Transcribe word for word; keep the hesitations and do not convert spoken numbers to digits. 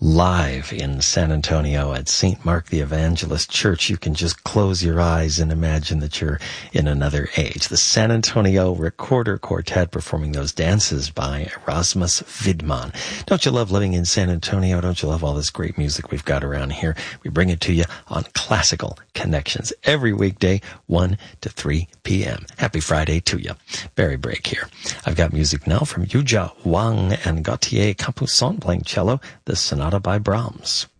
live in San Antonio at Saint Mark the Evangelist Church. You can just close your eyes and imagine that you're in another age. The San Antonio Recorder Quartet performing those dances by Erasmus Widmann. Don't you love living in San Antonio? Don't you love all this great music we've got around here? We bring it to you on Classical Connections every weekday, one to three p.m. Happy Friday to you. Barry Break here. I've got music now from Yuja Wang and Gautier Capuçon playing cello, the Sonata by Brahms.